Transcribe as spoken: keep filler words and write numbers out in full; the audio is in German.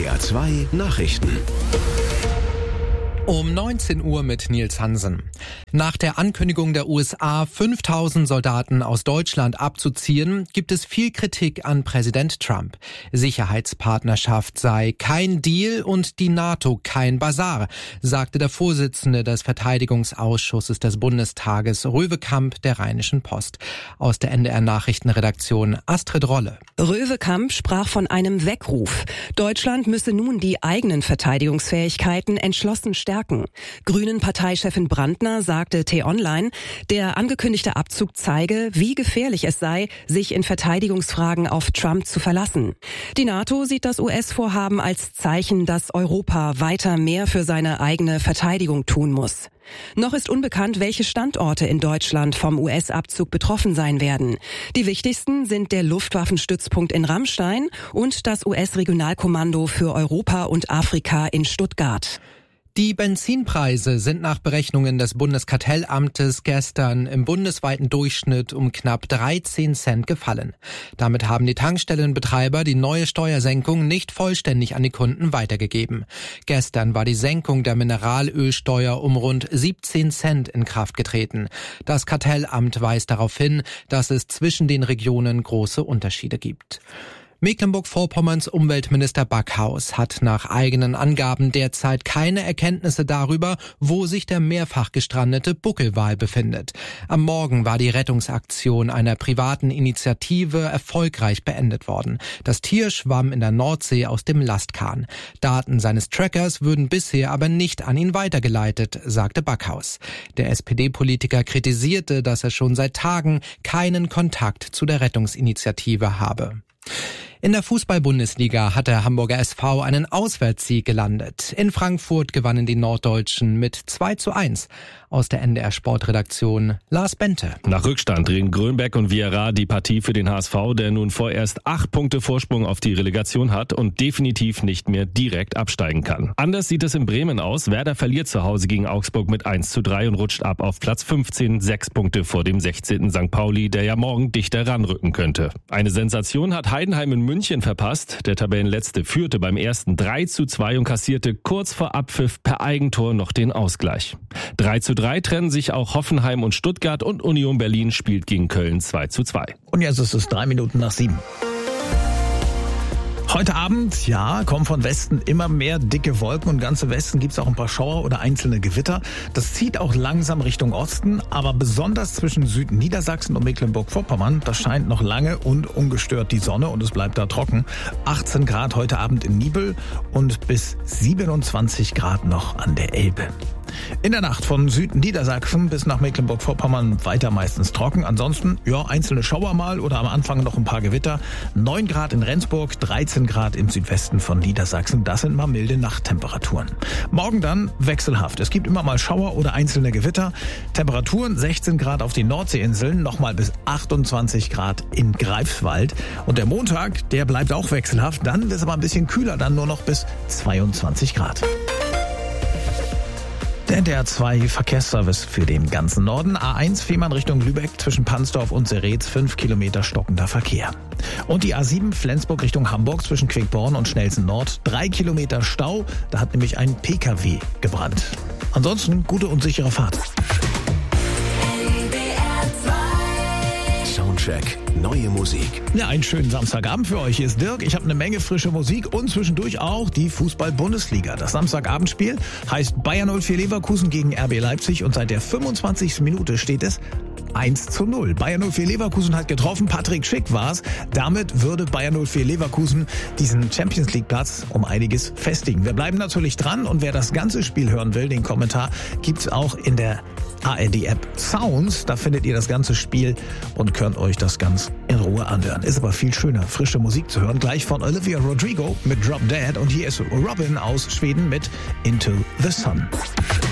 R zwei Nachrichten. Um neunzehn Uhr mit Nils Hansen. Nach der Ankündigung der U S A, fünftausend Soldaten aus Deutschland abzuziehen, gibt es viel Kritik an Präsident Trump. Sicherheitspartnerschaft sei kein Deal und die NATO kein Basar, sagte der Vorsitzende des Verteidigungsausschusses des Bundestages, Röwekamp, der Rheinischen Post. Aus der N D R-Nachrichtenredaktion Astrid Rolle. Röwekamp sprach von einem Weckruf. Deutschland müsse nun die eigenen Verteidigungsfähigkeiten entschlossen stärken. Grünen-Parteichefin Brandner sagte T-Online, der angekündigte Abzug zeige, wie gefährlich es sei, sich in Verteidigungsfragen auf Trump zu verlassen. Die NATO sieht das U S-Vorhaben als Zeichen, dass Europa weiter mehr für seine eigene Verteidigung tun muss. Noch ist unbekannt, welche Standorte in Deutschland vom U S-Abzug betroffen sein werden. Die wichtigsten sind der Luftwaffenstützpunkt in Ramstein und das U S-Regionalkommando für Europa und Afrika in Stuttgart. Die Benzinpreise sind nach Berechnungen des Bundeskartellamtes gestern im bundesweiten Durchschnitt um knapp dreizehn Cent gefallen. Damit haben die Tankstellenbetreiber die neue Steuersenkung nicht vollständig an die Kunden weitergegeben. Gestern war die Senkung der Mineralölsteuer um rund siebzehn Cent in Kraft getreten. Das Kartellamt weist darauf hin, dass es zwischen den Regionen große Unterschiede gibt. Mecklenburg-Vorpommerns Umweltminister Backhaus hat nach eigenen Angaben derzeit keine Erkenntnisse darüber, wo sich der mehrfach gestrandete Buckelwal befindet. Am Morgen war die Rettungsaktion einer privaten Initiative erfolgreich beendet worden. Das Tier schwamm in der Nordsee aus dem Lastkahn. Daten seines Trackers würden bisher aber nicht an ihn weitergeleitet, sagte Backhaus. Der S P D-Politiker kritisierte, dass er schon seit Tagen keinen Kontakt zu der Rettungsinitiative habe. In der Fußball-Bundesliga hat der Hamburger S V einen Auswärtssieg gelandet. In Frankfurt gewannen die Norddeutschen mit zwei zu eins. Aus der N D R-Sportredaktion Lars Bente. Nach Rückstand drehen Grönberg und Vieira die Partie für den H S V, der nun vorerst acht Punkte Vorsprung auf die Relegation hat und definitiv nicht mehr direkt absteigen kann. Anders sieht es in Bremen aus. Werder verliert zu Hause gegen Augsburg mit eins zu drei und rutscht ab auf Platz fünfzehn, sechs Punkte vor dem sechzehnten Sankt Pauli, der ja morgen dichter ranrücken könnte. Eine Sensation hat Heidenheim in München verpasst. Der Tabellenletzte führte beim ersten drei zu zwei und kassierte kurz vor Abpfiff per Eigentor noch den Ausgleich. drei zu drei trennen sich auch Hoffenheim und Stuttgart und Union Berlin spielt gegen Köln zwei zu zwei. Und jetzt ist es drei Minuten nach sieben. Heute Abend, ja, kommen von Westen immer mehr dicke Wolken und ganz im Westen gibt es auch ein paar Schauer oder einzelne Gewitter. Das zieht auch langsam Richtung Osten, aber besonders zwischen Südniedersachsen und Mecklenburg-Vorpommern, da scheint noch lange und ungestört die Sonne und es bleibt da trocken. achtzehn Grad heute Abend in Nibel und bis siebenundzwanzig Grad noch an der Elbe. In der Nacht von Südniedersachsen bis nach Mecklenburg-Vorpommern weiter meistens trocken. Ansonsten, ja, einzelne Schauer mal oder am Anfang noch ein paar Gewitter. neun Grad in Rendsburg, dreizehn Grad im Südwesten von Niedersachsen. Das sind mal milde Nachttemperaturen. Morgen dann wechselhaft. Es gibt immer mal Schauer oder einzelne Gewitter. Temperaturen sechzehn Grad auf den Nordseeinseln, nochmal bis achtundzwanzig Grad in Greifswald. Und der Montag, der bleibt auch wechselhaft. Dann wird es aber ein bisschen kühler, dann nur noch bis zweiundzwanzig Grad. Der N D R zwei Verkehrsservice für den ganzen Norden. A eins Fehmarn Richtung Lübeck zwischen Pansdorf und Seretz, fünf Kilometer stockender Verkehr. Und die A sieben Flensburg Richtung Hamburg zwischen Quickborn und Schnelsen Nord, drei Kilometer Stau. Da hat nämlich ein P K W gebrannt. Ansonsten gute und sichere Fahrt. Soundcheck, neue Musik. Ja, einen schönen Samstagabend für euch. Hier ist Dirk. Ich habe eine Menge frische Musik und zwischendurch auch die Fußball-Bundesliga. Das Samstagabendspiel heißt Bayer null vier Leverkusen gegen R B Leipzig und seit der fünfundzwanzigsten Minute steht es eins zu null. Bayer null vier Leverkusen hat getroffen, Patrick Schick war's. Damit würde Bayer null vier Leverkusen diesen Champions League Platz um einiges festigen. Wir bleiben natürlich dran und wer das ganze Spiel hören will, den Kommentar gibt's auch in der A R D-App Sounds. Da findet ihr das ganze Spiel und könnt euch das ganz in Ruhe anhören. Ist aber viel schöner, frische Musik zu hören. Gleich von Olivia Rodrigo mit Drop Dead und hier ist Robin aus Schweden mit Into the Sun.